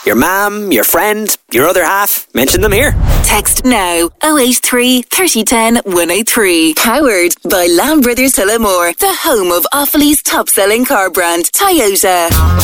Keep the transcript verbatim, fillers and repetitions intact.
Your mum, your friend, your other half. Mention them here. Text now oh eight three, thirty ten, one oh three. Powered by Lamb Brothers Tullamore, the home of Offaly's top-selling car brand, Toyota.